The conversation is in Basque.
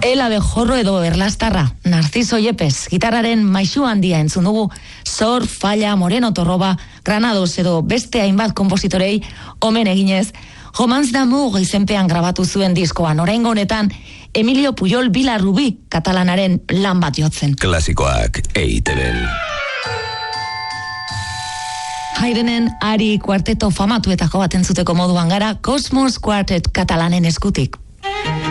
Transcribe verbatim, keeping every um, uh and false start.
El abejorro edo erlastarra, Narciso Yepes, gitarraren maixu handia entzun dugu, Sor, Falla, Moreno Torroba, Granados edo beste hainbat konpositorei omen eginez, Romance d'amour izenpean grabatu zuen diskoan, oraingo honetan Emilio Pujol Vilarrubí katalanaren lan bat jotzen. Klasikoak E I Te Be. Haydenen ari kuarteto famatuetako bat entzuteko moduan gara, Cosmos Quartet katalanen eskutik.